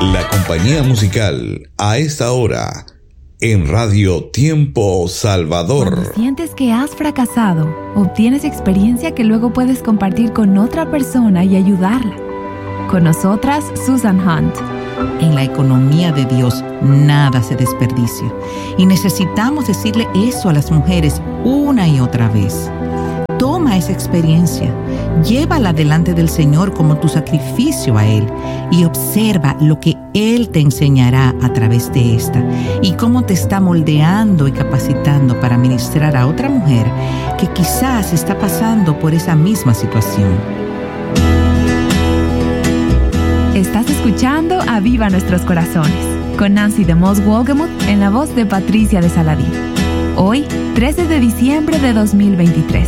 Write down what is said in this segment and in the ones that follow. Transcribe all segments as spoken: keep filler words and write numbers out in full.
La compañía musical a esta hora en Radio Tiempo Salvador. Cuando sientes que has fracasado, obtienes experiencia que luego puedes compartir con otra persona y ayudarla. Con nosotras, Susan Hunt. En la economía de Dios, nada se desperdicia. Y necesitamos decirle eso a las mujeres una y otra vez. Toma esa experiencia, llévala delante del Señor como tu sacrificio a Él y observa lo que Él te enseñará a través de esta y cómo te está moldeando y capacitando para ministrar a otra mujer que quizás está pasando por esa misma situación. Estás escuchando Aviva Nuestros Corazones con Nancy DeMoss Wolgemuth en la voz de Patricia de Saladín. Hoy, trece de diciembre de dos mil veintitrés.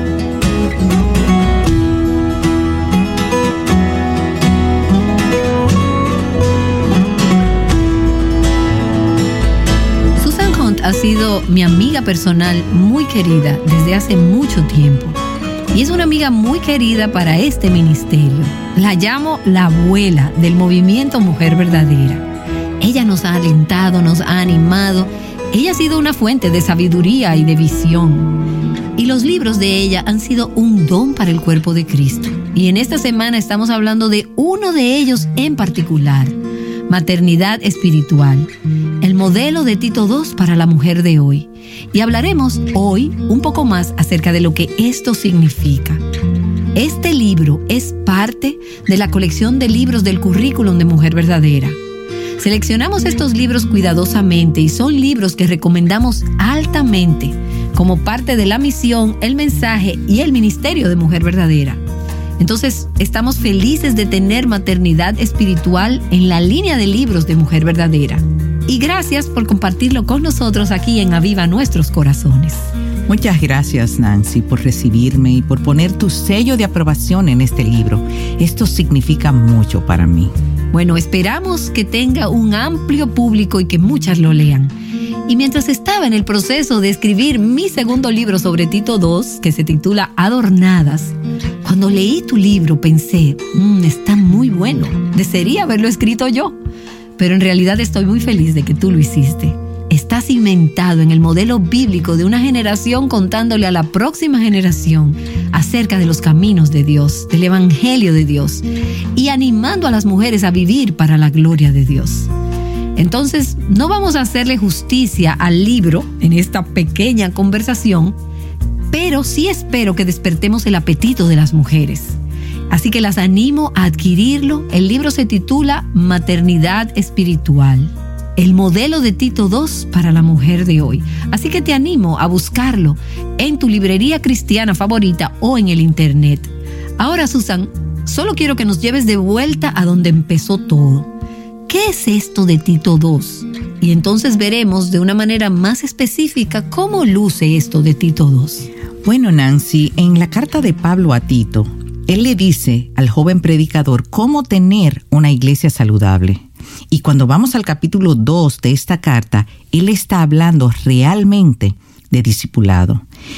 Susan Hunt ha sido mi amiga personal muy querida desde hace mucho tiempo. Y es una amiga muy querida para este ministerio. La llamo la abuela del movimiento Mujer Verdadera. Ella nos ha alentado, nos ha animado. Ella ha sido una fuente de sabiduría y de visión. Y los libros de ella han sido un don para el cuerpo de Cristo. Y en esta semana estamos hablando de uno de ellos en particular, Maternidad Espiritual, el modelo de Tito dos para la mujer de hoy. Y hablaremos hoy un poco más acerca de lo que esto significa. Este libro es parte de la colección de libros del currículum de Mujer Verdadera. Seleccionamos estos libros cuidadosamente y son libros que recomendamos altamente como parte de la misión, el mensaje y el ministerio de Mujer Verdadera. Entonces, estamos felices de tener Maternidad Espiritual en la línea de libros de Mujer Verdadera. Y gracias por compartirlo con nosotros aquí en Aviva Nuestros Corazones. Muchas gracias, Nancy, por recibirme y por poner tu sello de aprobación en este libro. Esto significa mucho para mí. Bueno, esperamos que tenga un amplio público y que muchas lo lean. Y mientras estaba en el proceso de escribir mi segundo libro sobre Tito dos, que se titula Adornadas, cuando leí tu libro pensé, mmm, está muy bueno, desearía haberlo escrito yo. Pero en realidad estoy muy feliz de que tú lo hiciste. Está cimentado en el modelo bíblico de una generación contándole a la próxima generación acerca de los caminos de Dios, del Evangelio de Dios, y animando a las mujeres a vivir para la gloria de Dios. Entonces, no vamos a hacerle justicia al libro en esta pequeña conversación, pero sí espero que despertemos el apetito de las mujeres. Así que las animo a adquirirlo. El libro se titula Maternidad Espiritual, el modelo de Tito dos para la mujer de hoy. Así que te animo a buscarlo en tu librería cristiana favorita o en el internet. Ahora, Susan, solo quiero que nos lleves de vuelta a donde empezó todo. ¿Qué es esto de Tito dos? Y entonces veremos de una manera más específica cómo luce esto de Tito dos. Bueno, Nancy, en la carta de Pablo a Tito, él le dice al joven predicador cómo tener una iglesia saludable. Y cuando vamos al capítulo dos de esta carta, él está hablando realmente de discipulado.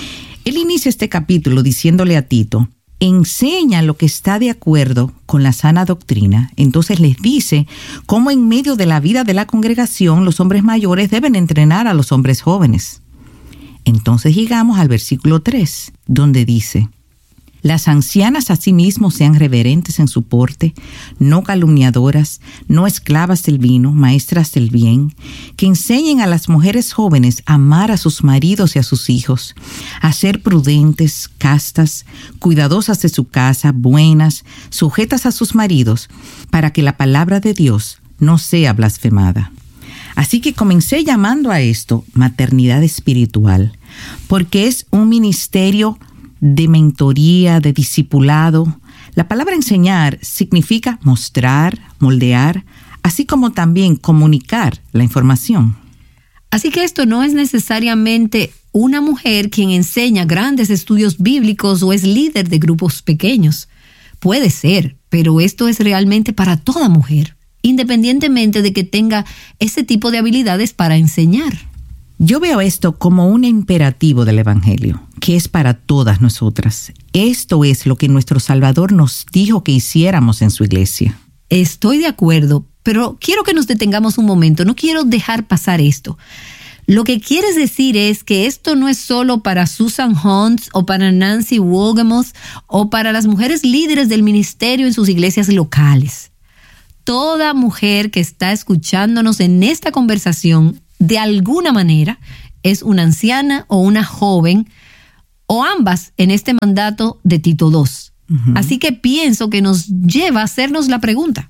Él inicia este capítulo diciéndole a Tito, enseña lo que está de acuerdo con la sana doctrina. Entonces les dice cómo en medio de la vida de la congregación los hombres mayores deben entrenar a los hombres jóvenes. Entonces llegamos al versículo tres, donde dice, las ancianas asimismo sean reverentes en su porte, no calumniadoras, no esclavas del vino, maestras del bien, que enseñen a las mujeres jóvenes a amar a sus maridos y a sus hijos, a ser prudentes, castas, cuidadosas de su casa, buenas, sujetas a sus maridos, para que la palabra de Dios no sea blasfemada. Así que comencé llamando a esto maternidad espiritual, porque es un ministerio de mentoría, de discipulado. La palabra enseñar significa mostrar, moldear, así como también comunicar la información. Así que esto no es necesariamente una mujer quien enseña grandes estudios bíblicos o es líder de grupos pequeños. Puede ser, pero esto es realmente para toda mujer, independientemente de que tenga ese tipo de habilidades para enseñar. Yo veo esto como un imperativo del Evangelio, que es para todas nosotras. Esto es lo que nuestro Salvador nos dijo que hiciéramos en su iglesia. Estoy de acuerdo, pero quiero que nos detengamos un momento, no quiero dejar pasar esto. Lo que quieres decir es que esto no es solo para Susan Hunt o para Nancy Wolgemuth o para las mujeres líderes del ministerio en sus iglesias locales. Toda mujer que está escuchándonos en esta conversación, de alguna manera, es una anciana o una joven, o ambas en este mandato de Tito dos. Uh-huh. Así que pienso que nos lleva a hacernos la pregunta: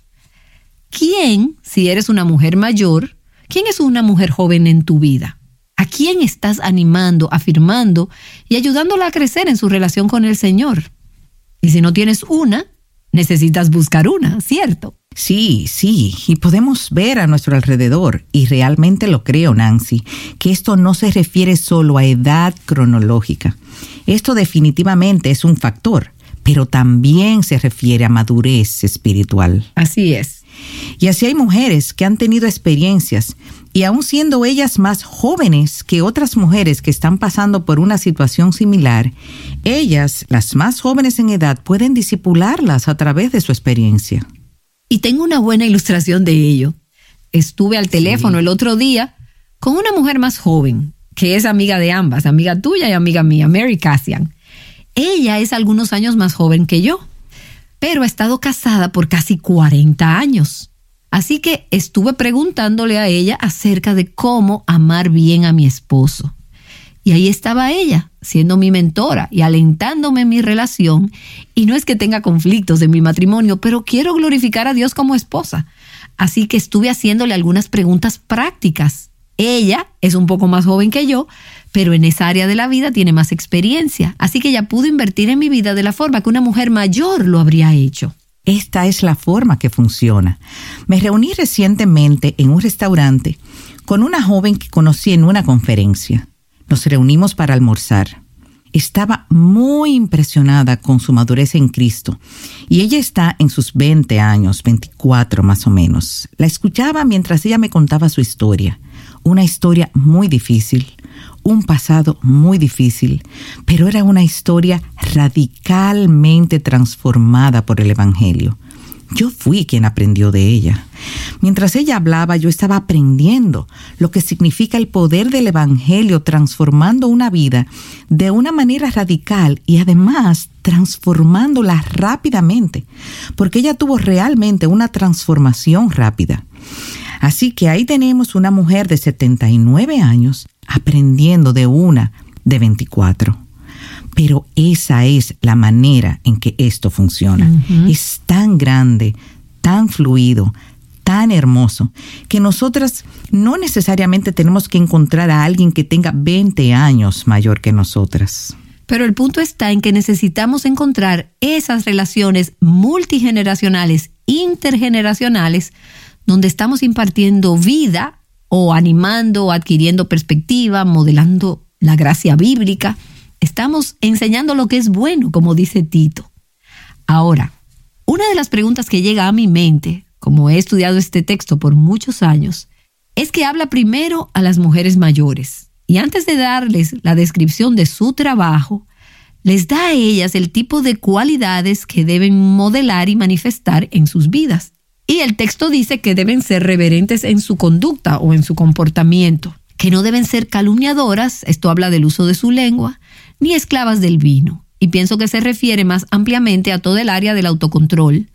¿quién, si eres una mujer mayor, quién es una mujer joven en tu vida? ¿A quién estás animando, afirmando y ayudándola a crecer en su relación con el Señor? Y si no tienes una, necesitas buscar una, ¿cierto? Sí, sí, y podemos ver a nuestro alrededor, y realmente lo creo, Nancy, que esto no se refiere solo a edad cronológica. Esto definitivamente es un factor, pero también se refiere a madurez espiritual. Así es. Y así hay mujeres que han tenido experiencias, y aun siendo ellas más jóvenes que otras mujeres que están pasando por una situación similar, ellas, las más jóvenes en edad, pueden discipularlas a través de su experiencia. Y tengo una buena ilustración de ello. Estuve al teléfono sí. el otro día con una mujer más joven, que es amiga de ambas, amiga tuya y amiga mía, Mary Cassian. Ella es algunos años más joven que yo, pero ha estado casada por casi cuarenta años. Así que estuve preguntándole a ella acerca de cómo amar bien a mi esposo. Y ahí estaba ella, siendo mi mentora y alentándome en mi relación. Y no es que tenga conflictos en mi matrimonio, pero quiero glorificar a Dios como esposa. Así que estuve haciéndole algunas preguntas prácticas. Ella es un poco más joven que yo, pero en esa área de la vida tiene más experiencia. Así que ella pudo invertir en mi vida de la forma que una mujer mayor lo habría hecho. Esta es la forma que funciona. Me reuní recientemente en un restaurante con una joven que conocí en una conferencia. Nos reunimos para almorzar. Estaba muy impresionada con su madurez en Cristo y ella está en sus veinte años, veinticuatro más o menos. La escuchaba mientras ella me contaba su historia. Una historia muy difícil, un pasado muy difícil, pero era una historia radicalmente transformada por el Evangelio. Yo fui quien aprendió de ella. Mientras ella hablaba, yo estaba aprendiendo lo que significa el poder del Evangelio transformando una vida de una manera radical y además transformándola rápidamente, porque ella tuvo realmente una transformación rápida. Así que ahí tenemos una mujer de setenta y nueve años aprendiendo de una de veinticuatro. Pero esa es la manera en que esto funciona. Uh-huh. Es tan grande, tan fluido, tan hermoso, que nosotras no necesariamente tenemos que encontrar a alguien que tenga veinte años mayor que nosotras. Pero el punto está en que necesitamos encontrar esas relaciones multigeneracionales, intergeneracionales, donde estamos impartiendo vida o animando o adquiriendo perspectiva, modelando la gracia bíblica. Estamos enseñando lo que es bueno, como dice Tito. Ahora, una de las preguntas que llega a mi mente, como he estudiado este texto por muchos años, es que habla primero a las mujeres mayores. Y antes de darles la descripción de su trabajo, les da a ellas el tipo de cualidades que deben modelar y manifestar en sus vidas. Y el texto dice que deben ser reverentes en su conducta o en su comportamiento, que no deben ser calumniadoras, esto habla del uso de su lengua, ni esclavas del vino. Y pienso que se refiere más ampliamente a todo el área del autocontrol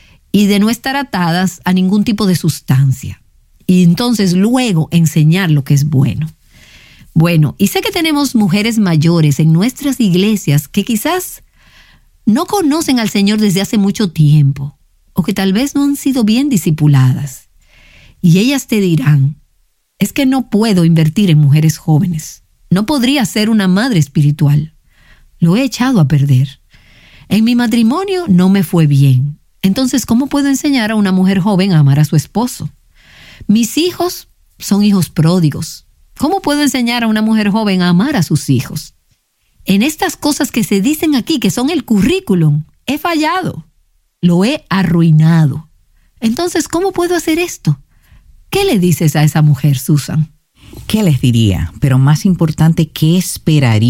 y de no estar atadas a ningún tipo de sustancia. Y entonces luego enseñar lo que es bueno. Bueno, y sé que tenemos mujeres mayores en nuestras iglesias que quizás no conocen al Señor desde hace mucho tiempo o que tal vez no han sido bien discipuladas. Y ellas te dirán, es que no puedo invertir en mujeres jóvenes. No podría ser una madre espiritual. Lo he echado a perder. En mi matrimonio no me fue bien. Entonces, ¿cómo puedo enseñar a una mujer joven a amar a su esposo? Mis hijos son hijos pródigos. ¿Cómo puedo enseñar a una mujer joven a amar a sus hijos? En estas cosas que se dicen aquí, que son el currículum, he fallado. Lo he arruinado. Entonces, ¿cómo puedo hacer esto? ¿Qué le dices a esa mujer, Susan? ¿Qué les diría? Pero más importante, ¿qué esperaría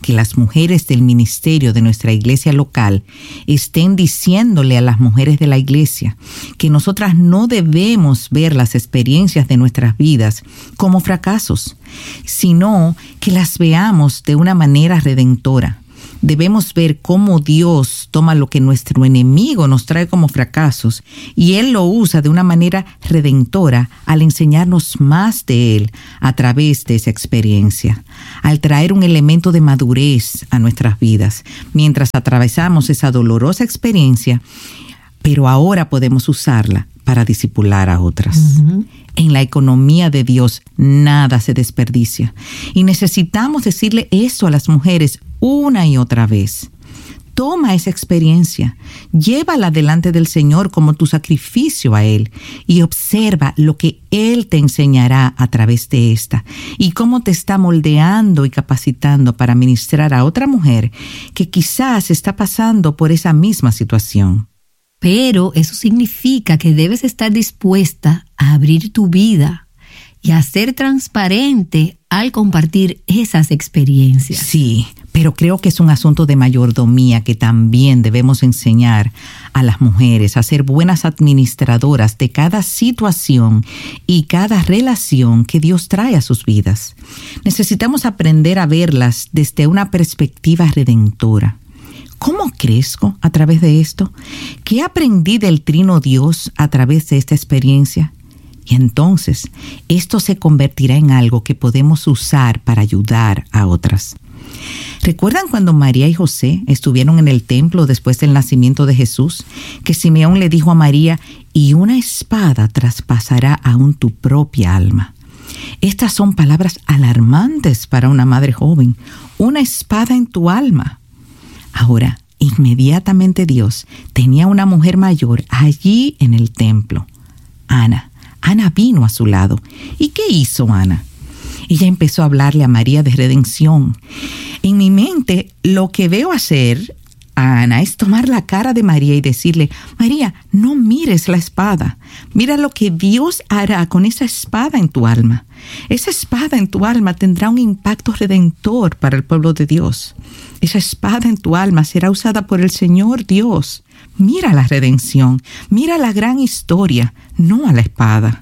que las mujeres del ministerio de nuestra iglesia local estén diciéndole a las mujeres de la iglesia que nosotras no debemos ver las experiencias de nuestras vidas como fracasos, sino que las veamos de una manera redentora. Debemos ver cómo Dios toma lo que nuestro enemigo nos trae como fracasos y Él lo usa de una manera redentora al enseñarnos más de Él a través de esa experiencia, al traer un elemento de madurez a nuestras vidas mientras atravesamos esa dolorosa experiencia, pero ahora podemos usarla para discipular a otras. Uh-huh. En la economía de Dios nada se desperdicia y necesitamos decirle eso a las mujeres una y otra vez. Toma esa experiencia, llévala delante del Señor como tu sacrificio a Él y observa lo que Él te enseñará a través de esta y cómo te está moldeando y capacitando para ministrar a otra mujer que quizás está pasando por esa misma situación. Pero eso significa que debes estar dispuesta a abrir tu vida y a ser transparente al compartir esas experiencias. Sí, pero creo que es un asunto de mayordomía que también debemos enseñar a las mujeres a ser buenas administradoras de cada situación y cada relación que Dios trae a sus vidas. Necesitamos aprender a verlas desde una perspectiva redentora. ¿Cómo crezco a través de esto? ¿Qué aprendí del Trino Dios a través de esta experiencia? Y entonces, esto se convertirá en algo que podemos usar para ayudar a otras. ¿Recuerdan cuando María y José estuvieron en el templo después del nacimiento de Jesús? Que Simeón le dijo a María, y una espada traspasará aún tu propia alma. Estas son palabras alarmantes para una madre joven. Una espada en tu alma. Ahora, inmediatamente Dios tenía una mujer mayor allí en el templo, Ana. Ana vino a su lado. ¿Y qué hizo Ana? Ella empezó a hablarle a María de redención. En mi mente, lo que veo hacer a Ana es tomar la cara de María y decirle, María, no mires la espada. Mira lo que Dios hará con esa espada en tu alma. Esa espada en tu alma tendrá un impacto redentor para el pueblo de Dios. Esa espada en tu alma será usada por el Señor Dios. Mira la redención, mira la gran historia, no a la espada.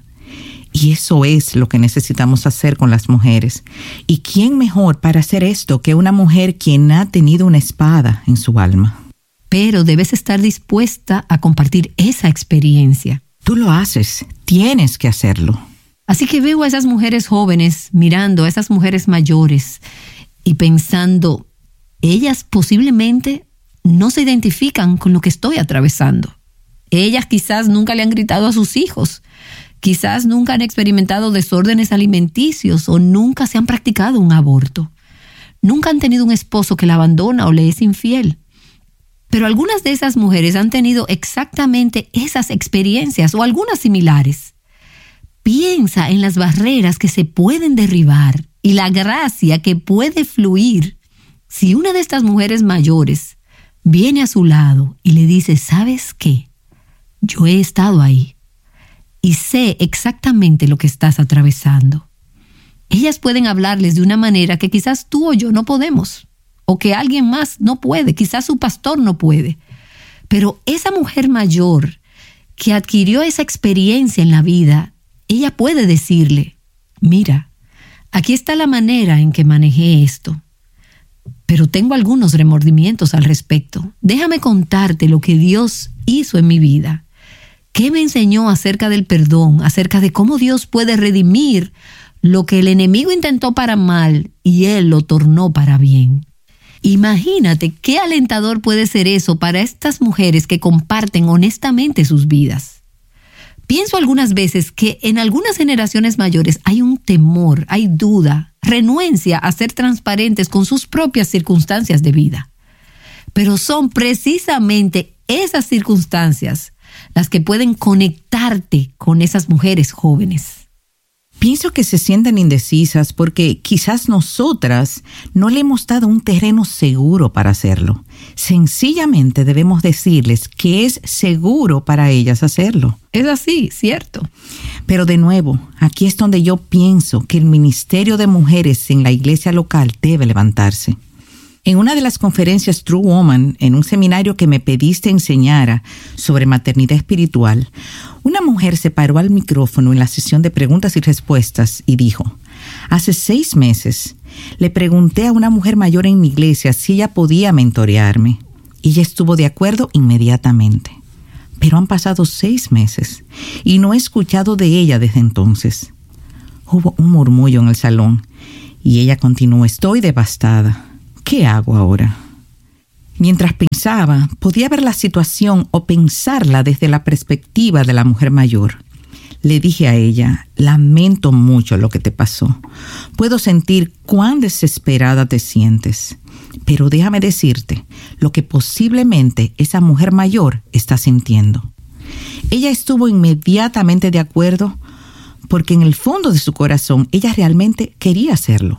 Y eso es lo que necesitamos hacer con las mujeres. ¿Y quién mejor para hacer esto que una mujer quien ha tenido una espada en su alma? Pero debes estar dispuesta a compartir esa experiencia. Tú lo haces, tienes que hacerlo. Así que veo a esas mujeres jóvenes mirando a esas mujeres mayores y pensando, ellas posiblemente no se identifican con lo que estoy atravesando. Ellas quizás nunca le han gritado a sus hijos. Quizás nunca han experimentado desórdenes alimenticios o nunca se han practicado un aborto. Nunca han tenido un esposo que la abandona o le es infiel. Pero algunas de esas mujeres han tenido exactamente esas experiencias o algunas similares. Piensa en las barreras que se pueden derribar y la gracia que puede fluir si una de estas mujeres mayores viene a su lado y le dice, ¿sabes qué? Yo he estado ahí. Y sé exactamente lo que estás atravesando. Ellas pueden hablarles de una manera que quizás tú o yo no podemos, o que alguien más no puede, quizás su pastor no puede. Pero esa mujer mayor que adquirió esa experiencia en la vida, ella puede decirle, mira, aquí está la manera en que manejé esto, pero tengo algunos remordimientos al respecto. Déjame contarte lo que Dios hizo en mi vida. ¿Qué me enseñó acerca del perdón, acerca de cómo Dios puede redimir lo que el enemigo intentó para mal y Él lo tornó para bien? Imagínate qué alentador puede ser eso para estas mujeres que comparten honestamente sus vidas. Pienso algunas veces que en algunas generaciones mayores hay un temor, hay duda, renuencia a ser transparentes con sus propias circunstancias de vida. Pero son precisamente esas circunstancias las que pueden conectarte con esas mujeres jóvenes. Pienso que se sienten indecisas porque quizás nosotras no le hemos dado un terreno seguro para hacerlo. Sencillamente debemos decirles que es seguro para ellas hacerlo. Es así, ¿cierto? Pero de nuevo, aquí es donde yo pienso que el ministerio de mujeres en la iglesia local debe levantarse. En una de las conferencias True Woman, en un seminario que me pediste enseñara sobre maternidad espiritual, una mujer se paró al micrófono en la sesión de preguntas y respuestas y dijo: hace seis meses le pregunté a una mujer mayor en mi iglesia si ella podía mentorearme y ella estuvo de acuerdo inmediatamente. Pero han pasado seis meses y no he escuchado de ella desde entonces. Hubo un murmullo en el salón y ella continuó: estoy devastada. ¿Qué hago ahora? Mientras pensaba, podía ver la situación o pensarla desde la perspectiva de la mujer mayor. Le dije a ella: lamento mucho lo que te pasó. Puedo sentir cuán desesperada te sientes. Pero déjame decirte lo que posiblemente esa mujer mayor está sintiendo. Ella estuvo inmediatamente de acuerdo porque en el fondo de su corazón ella realmente quería hacerlo.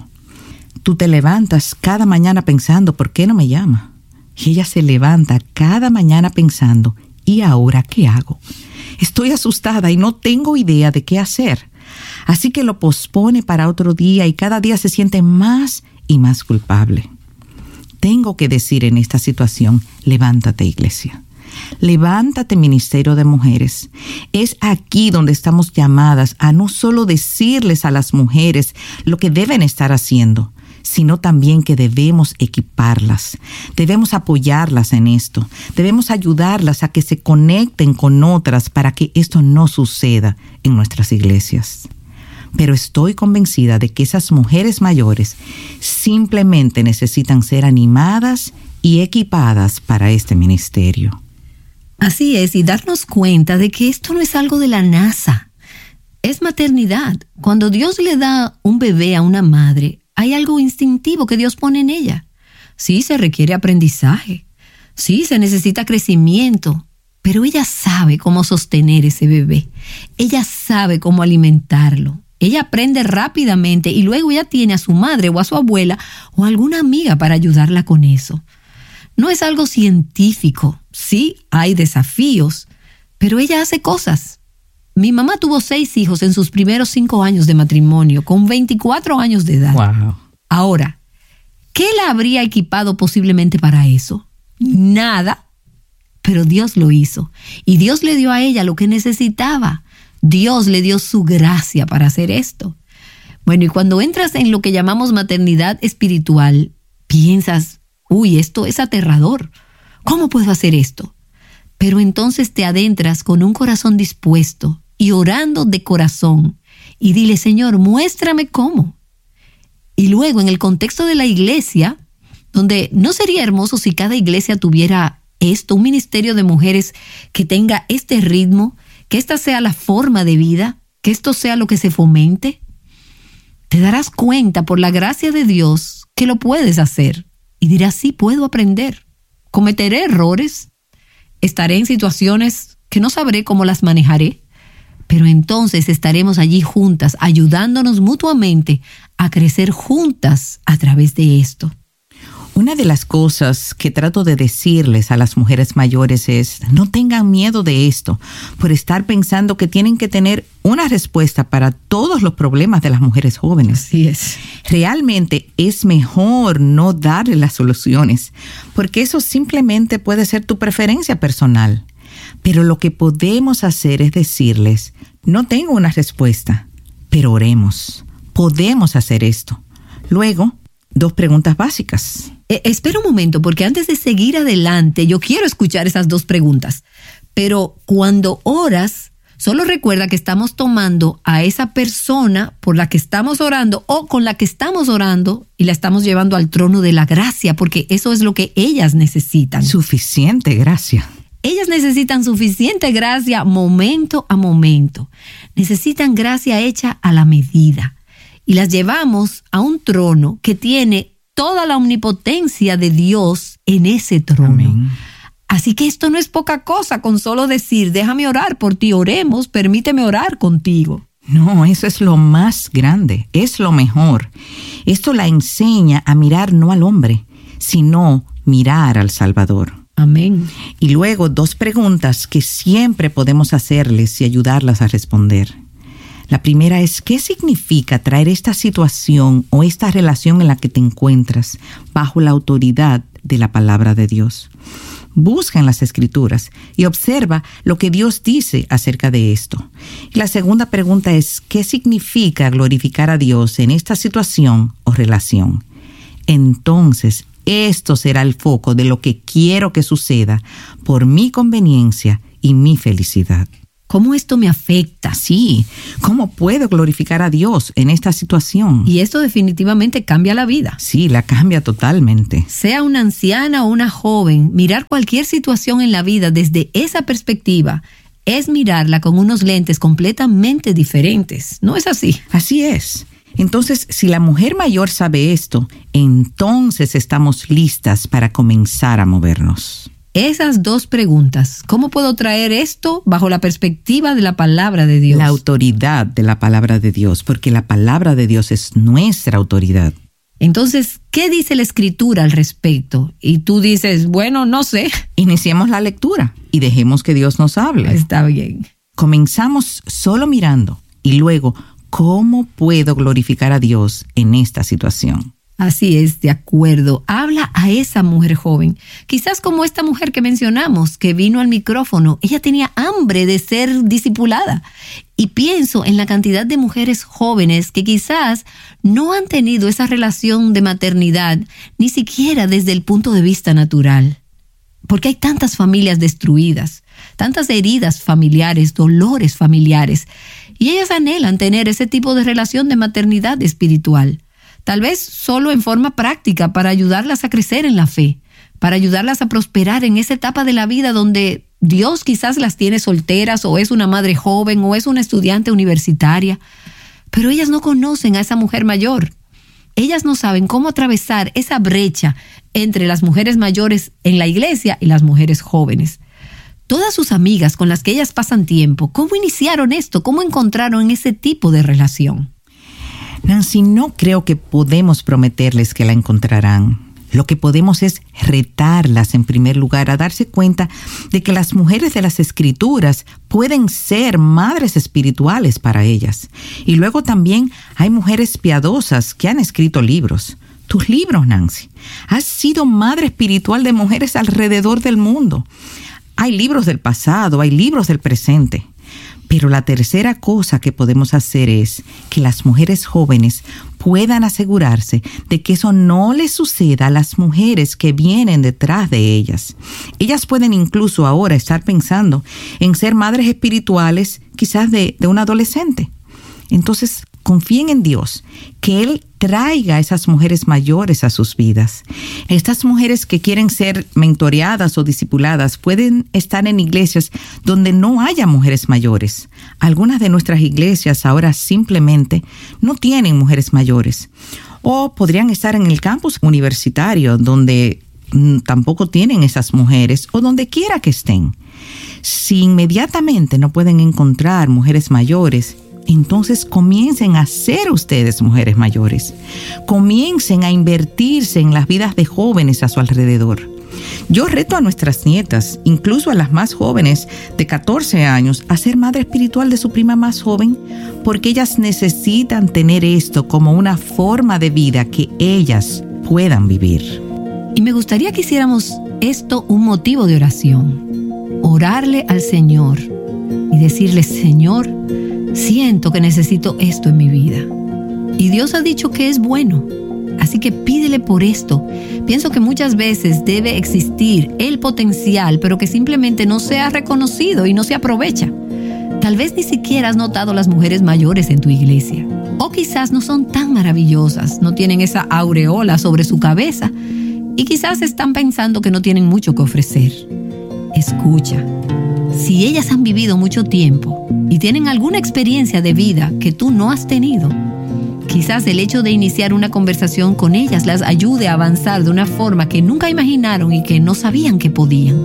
Tú te levantas cada mañana pensando: ¿por qué no me llama? Y ella se levanta cada mañana pensando: ¿y ahora qué hago? Estoy asustada y no tengo idea de qué hacer. Así que lo pospone para otro día y cada día se siente más y más culpable. Tengo que decir en esta situación: levántate, iglesia. Levántate, ministerio de mujeres. Es aquí donde estamos llamadas a no solo decirles a las mujeres lo que deben estar haciendo, sino también que debemos equiparlas, debemos apoyarlas en esto, debemos ayudarlas a que se conecten con otras para que esto no suceda en nuestras iglesias. Pero estoy convencida de que esas mujeres mayores simplemente necesitan ser animadas y equipadas para este ministerio. Así es, y darnos cuenta de que esto no es algo de la NASA, es maternidad. Cuando Dios le da un bebé a una madre, hay algo instintivo que Dios pone en ella. Sí, se requiere aprendizaje. Sí, se necesita crecimiento. Pero ella sabe cómo sostener ese bebé. Ella sabe cómo alimentarlo. Ella aprende rápidamente y luego ella tiene a su madre o a su abuela o a alguna amiga para ayudarla con eso. No es algo científico. Sí, hay desafíos, pero ella hace cosas. Mi mamá tuvo seis hijos en sus primeros cinco años de matrimonio, con veinticuatro años de edad. Wow. Ahora, ¿qué la habría equipado posiblemente para eso? Nada. Pero Dios lo hizo. Y Dios le dio a ella lo que necesitaba. Dios le dio su gracia para hacer esto. Bueno, y cuando entras en lo que llamamos maternidad espiritual, piensas: uy, esto es aterrador. ¿Cómo puedo hacer esto? Pero entonces te adentras con un corazón dispuesto y orando de corazón y dile: Señor, muéstrame cómo. Y luego en el contexto de la iglesia, donde no sería hermoso si cada iglesia tuviera esto, un ministerio de mujeres que tenga este ritmo, que esta sea la forma de vida, que esto sea lo que se fomente, te darás cuenta por la gracia de Dios que lo puedes hacer y dirás: sí, puedo aprender. Cometeré errores, estaré en situaciones que no sabré cómo las manejaré, pero entonces estaremos allí juntas, ayudándonos mutuamente a crecer juntas a través de esto. Una de las cosas que trato de decirles a las mujeres mayores es: no tengan miedo de esto, por estar pensando que tienen que tener una respuesta para todos los problemas de las mujeres jóvenes. Así es. Realmente es mejor no darle las soluciones, porque eso simplemente puede ser tu preferencia personal. Pero lo que podemos hacer es decirles: no tengo una respuesta, pero oremos. Podemos hacer esto. Luego, dos preguntas básicas. Eh, espera un momento, porque antes de seguir adelante, yo quiero escuchar esas dos preguntas. Pero cuando oras, solo recuerda que estamos tomando a esa persona por la que estamos orando o con la que estamos orando y la estamos llevando al trono de la gracia, porque eso es lo que ellas necesitan. Suficiente gracia. Ellas necesitan suficiente gracia momento a momento. Necesitan gracia hecha a la medida. Y las llevamos a un trono que tiene toda la omnipotencia de Dios en ese trono. Amén. Así que esto no es poca cosa con solo decir: déjame orar por ti, oremos, permíteme orar contigo. No, eso es lo más grande, es lo mejor. Esto la enseña a mirar no al hombre, sino mirar al Salvador. Amén. Y luego dos preguntas que siempre podemos hacerles y ayudarlas a responder. La primera es, ¿qué significa traer esta situación o esta relación en la que te encuentras bajo la autoridad de la palabra de Dios? Busca en las Escrituras y observa lo que Dios dice acerca de esto. Y la segunda pregunta es, ¿qué significa glorificar a Dios en esta situación o relación? Entonces, esto será el foco de lo que quiero que suceda por mi conveniencia y mi felicidad. ¿Cómo esto me afecta? Sí, ¿cómo puedo glorificar a Dios en esta situación? Y esto definitivamente cambia la vida. Sí, la cambia totalmente. Sea una anciana o una joven, mirar cualquier situación en la vida desde esa perspectiva es mirarla con unos lentes completamente diferentes. ¿No es así? Así es. Entonces, si la mujer mayor sabe esto, entonces estamos listas para comenzar a movernos. Esas dos preguntas, ¿cómo puedo traer esto bajo la perspectiva de la palabra de Dios? La autoridad de la palabra de Dios, porque la palabra de Dios es nuestra autoridad. Entonces, ¿qué dice la Escritura al respecto? Y tú dices, bueno, no sé. Iniciemos la lectura y dejemos que Dios nos hable. Está bien. Comenzamos solo mirando y luego, ¿cómo puedo glorificar a Dios en esta situación? Así es, de acuerdo. Habla a esa mujer joven. Quizás como esta mujer que mencionamos, que vino al micrófono, ella tenía hambre de ser discipulada. Y pienso en la cantidad de mujeres jóvenes que quizás no han tenido esa relación de maternidad, ni siquiera desde el punto de vista natural. Porque hay tantas familias destruidas, tantas heridas familiares, dolores familiares, y ellas anhelan tener ese tipo de relación de maternidad espiritual. Tal vez solo en forma práctica para ayudarlas a crecer en la fe, para ayudarlas a prosperar en esa etapa de la vida donde Dios quizás las tiene solteras o es una madre joven o es una estudiante universitaria. Pero ellas no conocen a esa mujer mayor. Ellas no saben cómo atravesar esa brecha entre las mujeres mayores en la iglesia y las mujeres jóvenes. Todas sus amigas con las que ellas pasan tiempo, ¿cómo iniciaron esto? ¿Cómo encontraron ese tipo de relación? Nancy, no creo que podemos prometerles que la encontrarán. Lo que podemos es retarlas en primer lugar a darse cuenta de que las mujeres de las Escrituras pueden ser madres espirituales para ellas. Y luego también hay mujeres piadosas que han escrito libros. Tus libros, Nancy. Has sido madre espiritual de mujeres alrededor del mundo. Hay libros del pasado, hay libros del presente. Pero la tercera cosa que podemos hacer es que las mujeres jóvenes puedan asegurarse de que eso no les suceda a las mujeres que vienen detrás de ellas. Ellas pueden incluso ahora estar pensando en ser madres espirituales, quizás de, de un adolescente. Entonces, confíen en Dios, que Él traiga a esas mujeres mayores a sus vidas. Estas mujeres que quieren ser mentoreadas o discipuladas pueden estar en iglesias donde no haya mujeres mayores. Algunas de nuestras iglesias ahora simplemente no tienen mujeres mayores. O podrían estar en el campus universitario donde mm, tampoco tienen esas mujeres o donde quiera que estén. Si inmediatamente no pueden encontrar mujeres mayores, entonces comiencen a ser ustedes mujeres mayores. Comiencen a invertirse en las vidas de jóvenes a su alrededor. Yo reto a nuestras nietas, incluso a las más jóvenes de catorce años, a ser madre espiritual de su prima más joven, porque ellas necesitan tener esto como una forma de vida que ellas puedan vivir. Y me gustaría que hiciéramos esto un motivo de oración. Orarle al Señor y decirle, Señor, siento que necesito esto en mi vida. Y Dios ha dicho que es bueno. Así que pídele por esto. Pienso que muchas veces debe existir el potencial, pero que simplemente no se ha reconocido y no se aprovecha. Tal vez ni siquiera has notado las mujeres mayores en tu iglesia. O quizás no son tan maravillosas, no tienen esa aureola sobre su cabeza. Y quizás están pensando que no tienen mucho que ofrecer. Escucha. Si ellas han vivido mucho tiempo y tienen alguna experiencia de vida que tú no has tenido, quizás el hecho de iniciar una conversación con ellas las ayude a avanzar de una forma que nunca imaginaron y que no sabían que podían.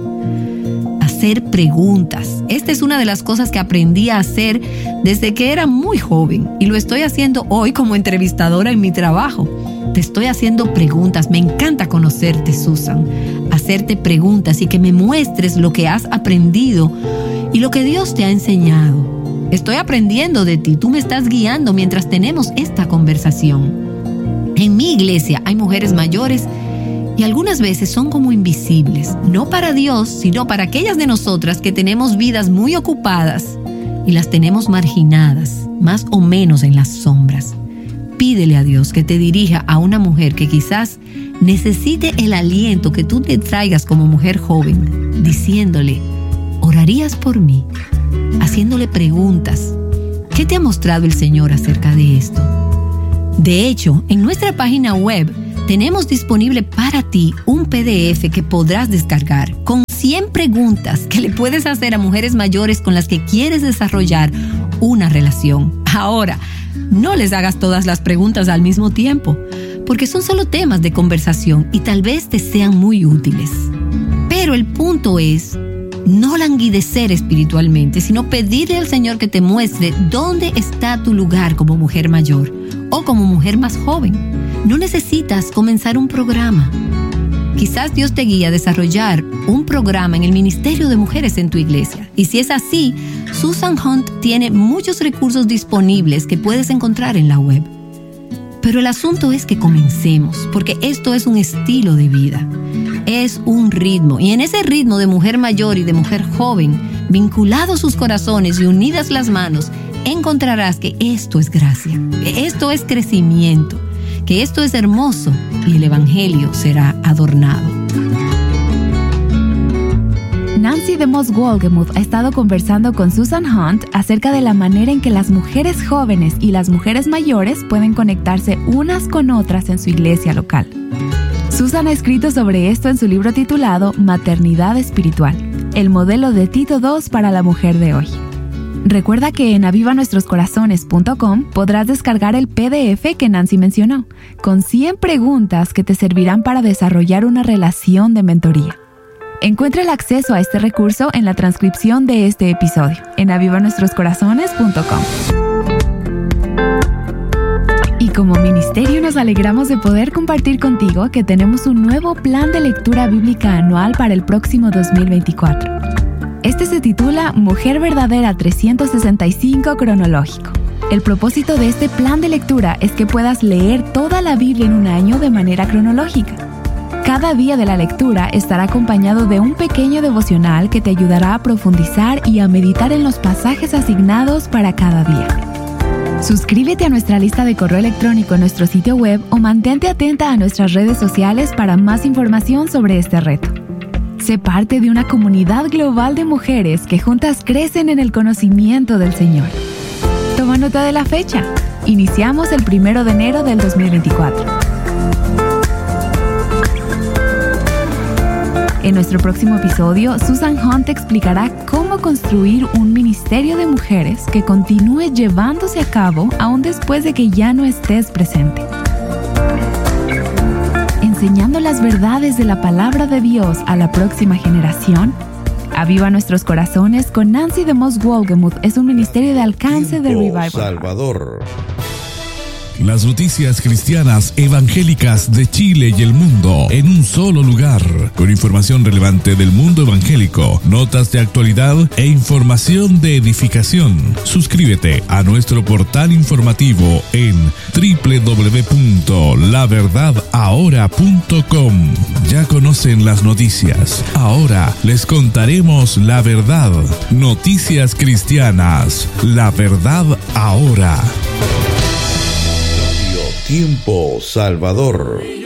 Hacer preguntas. Esta es una de las cosas que aprendí a hacer desde que era muy joven y lo estoy haciendo hoy como entrevistadora en mi trabajo. Te estoy haciendo preguntas. Me encanta conocerte, Susan. Hacerte preguntas y que me muestres lo que has aprendido y lo que Dios te ha enseñado. Estoy aprendiendo de ti, tú me estás guiando mientras tenemos esta conversación. En mi iglesia hay mujeres mayores y algunas veces son como invisibles, no para Dios, sino para aquellas de nosotras que tenemos vidas muy ocupadas y las tenemos marginadas, más o menos en las sombras. Pídele a Dios que te dirija a una mujer que quizás necesite el aliento que tú te traigas como mujer joven, diciéndole, ¿orarías por mí? Haciéndole preguntas. ¿Qué te ha mostrado el Señor acerca de esto? De hecho, en nuestra página web tenemos disponible para ti un P D F que podrás descargar con cien preguntas que le puedes hacer a mujeres mayores con las que quieres desarrollar una relación. Ahora, no les hagas todas las preguntas al mismo tiempo, porque son solo temas de conversación y tal vez te sean muy útiles. Pero el punto es no languidecer espiritualmente, sino pedirle al Señor que te muestre dónde está tu lugar como mujer mayor o como mujer más joven. No necesitas comenzar un programa. Quizás Dios te guíe a desarrollar un programa en el Ministerio de Mujeres en tu iglesia. Y si es así, Susan Hunt tiene muchos recursos disponibles que puedes encontrar en la web. Pero el asunto es que comencemos, porque esto es un estilo de vida. Es un ritmo, y en ese ritmo de mujer mayor y de mujer joven, vinculados sus corazones y unidas las manos, encontrarás que esto es gracia, que esto es crecimiento, que esto es hermoso y el evangelio será adornado. Nancy DeMoss Wolgemuth ha estado conversando con Susan Hunt acerca de la manera en que las mujeres jóvenes y las mujeres mayores pueden conectarse unas con otras en su iglesia local. Susan ha escrito sobre esto en su libro titulado Maternidad Espiritual, el modelo de Tito dos para la mujer de hoy. Recuerda que en aviva nuestros corazones punto com podrás descargar el P D F que Nancy mencionó, con cien preguntas que te servirán para desarrollar una relación de mentoría. Encuentra el acceso a este recurso en la transcripción de este episodio en aviva nuestros corazones punto com. Y como ministerio nos alegramos de poder compartir contigo que tenemos un nuevo plan de lectura bíblica anual para el próximo dos mil veinticuatro. Este se titula Mujer Verdadera trescientos sesenta y cinco Cronológico. El propósito de este plan de lectura es que puedas leer toda la Biblia en un año de manera cronológica. Cada día de la lectura estará acompañado de un pequeño devocional que te ayudará a profundizar y a meditar en los pasajes asignados para cada día. Suscríbete a nuestra lista de correo electrónico en nuestro sitio web o mantente atenta a nuestras redes sociales para más información sobre este reto. Sé parte de una comunidad global de mujeres que juntas crecen en el conocimiento del Señor. Toma nota de la fecha. Iniciamos el primero de enero del dos mil veinticuatro. En nuestro próximo episodio, Susan Hunt explicará cómo construir un ministerio de mujeres que continúe llevándose a cabo aún después de que ya no estés presente. Enseñando las verdades de la palabra de Dios a la próxima generación, Aviva Nuestros Corazones con Nancy DeMoss Wolgemuth es un ministerio de alcance de Revival Salvador. Las noticias cristianas evangélicas de Chile y el mundo en un solo lugar, con información relevante del mundo evangélico, notas de actualidad e información de edificación. Suscríbete a nuestro portal informativo en doble u doble u doble u punto la verdad ahora punto com. Ya conocen las noticias. Ahora les contaremos la verdad. Noticias cristianas. La verdad ahora. Tiempo Salvador.